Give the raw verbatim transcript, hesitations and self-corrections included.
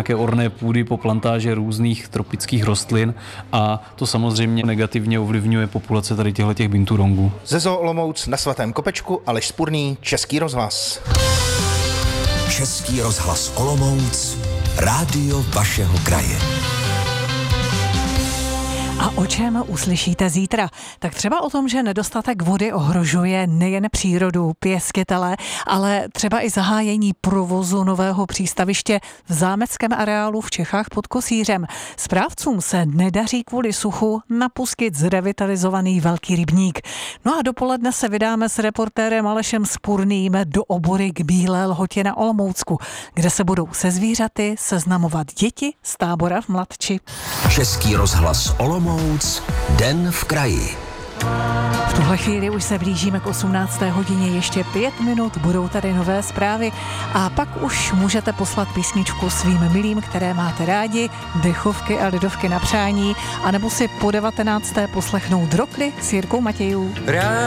nějaké orné půdy, po plantáže různých tropických rostlin a to samozřejmě negativně ovlivňuje populace tady těchto binturongů. Ze Zoo Olomouc na Svatém Kopečku Aleš Spurný, Český rozhlas. Český rozhlas Olomouc, rádio vašeho kraje. A o čem uslyšíte zítra? Tak třeba o tom, že nedostatek vody ohrožuje nejen přírodu, pěstitele, ale třeba i zahájení provozu nového přístaviště v zámeckém areálu v Čechách pod Kosířem. Správcům se nedaří kvůli suchu napustit zrevitalizovaný velký rybník. No a dopoledne se vydáme s reportérem Alešem Spurným do Obory k Bílé Lhotě na Olomoucku, kde se budou se zvířaty seznamovat děti z tábora v Mladči. Český rozhlas Olomouc, Den v kraji. V tuhle chvíli už se blížíme k osmnácté hodině, ještě pět minut, budou tady nové zprávy a pak už můžete poslat písničku svým milým, které máte rádi, dechovky a lidovky na přání, anebo si po devatenácté poslechnout Drokly s Jirkou Matějů.